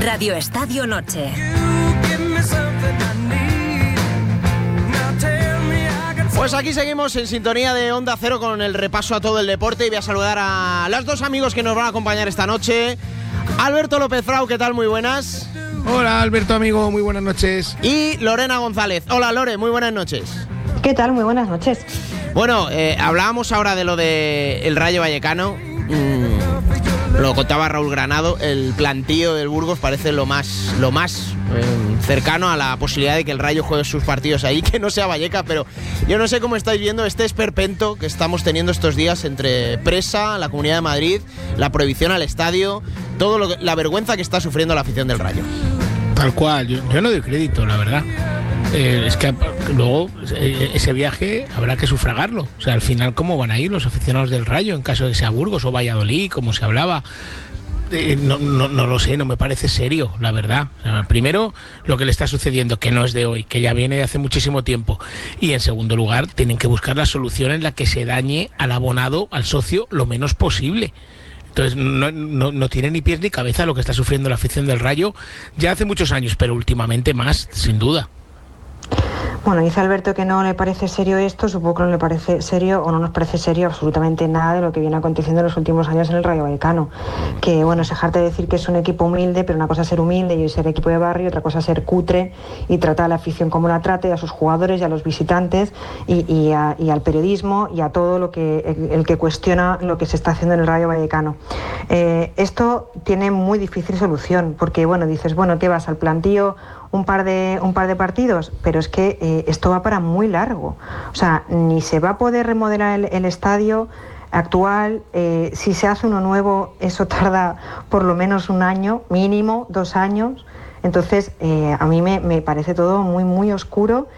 Radio Estadio Noche. Pues aquí seguimos en sintonía de Onda Cero con el repaso a todo el deporte y voy a saludar a los dos amigos que nos van a acompañar esta noche. Alberto López Frau, ¿qué tal? Muy buenas. Hola Alberto, amigo, muy buenas noches. Y Lorena González. Hola Lore, muy buenas noches. ¿Qué tal? Muy buenas noches. Bueno, hablábamos ahora de lo del Rayo Vallecano. Lo contaba Raúl Granado, el plantío del Burgos parece lo más cercano a la posibilidad de que el Rayo juegue sus partidos ahí, que no sea Vallecas, pero yo no sé cómo estáis viendo este esperpento que estamos teniendo estos días entre Presa, la Comunidad de Madrid, la prohibición al estadio, la vergüenza que está sufriendo la afición del Rayo. Tal cual, yo no doy crédito, la verdad. Es que luego ese viaje habrá que sufragarlo. O sea, al final, ¿cómo van a ir los aficionados del Rayo en caso de que sea Burgos o Valladolid, como se hablaba? No lo sé, no me parece serio, la verdad. O sea, primero, lo que le está sucediendo, que no es de hoy, que ya viene de hace muchísimo tiempo. Y en segundo lugar, tienen que buscar la solución en la que se dañe al abonado, al socio, lo menos posible. Entonces no tiene ni pies ni cabeza lo que está sufriendo la afición del Rayo ya hace muchos años, pero últimamente más, sin duda. Bueno, dice Alberto que no le parece serio esto, supongo que no le parece serio o no nos parece serio absolutamente nada de lo que viene aconteciendo en los últimos años en el Rayo Vallecano. Que bueno, es dejarte de decir que es un equipo humilde, pero una cosa es ser humilde y ser equipo de barrio, otra cosa es ser cutre y tratar a la afición como la trate, a sus jugadores y a los visitantes y al periodismo y a todo lo que el que cuestiona lo que se está haciendo en el Rayo Vallecano. Esto tiene muy difícil solución, porque bueno, dices, bueno, ¿qué vas al plantío? Un par de partidos, pero es que esto va para muy largo. O sea, ni se va a poder remodelar el estadio actual. Si se hace uno nuevo, eso tarda por lo menos un año, mínimo 2 años. Entonces, a mí me parece todo muy, muy oscuro